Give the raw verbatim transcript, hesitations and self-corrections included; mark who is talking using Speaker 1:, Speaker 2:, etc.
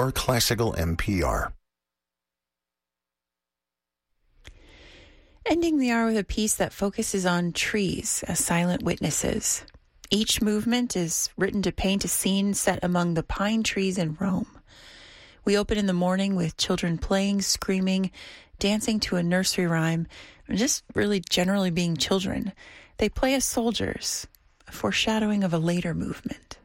Speaker 1: your classical N P R.
Speaker 2: Ending the hour with a piece that focuses on trees as silent witnesses. Each movement is written to paint a scene set among the pine trees in Rome. We open in the morning with children playing, screaming, dancing to a nursery rhyme, and just really generally being children. They play as soldiers, a foreshadowing of a later movement.